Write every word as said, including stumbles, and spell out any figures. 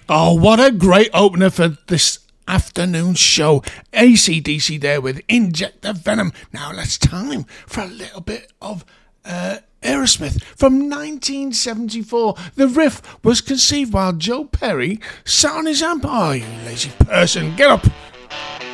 Oh, what a great opener for this afternoon show. A C D C there with Inject the Venom. Now it's time for a little bit of uh, Aerosmith from nineteen seventy-four. The riff was conceived while Joe Perry sat on his amp. Oh, you lazy person, get up.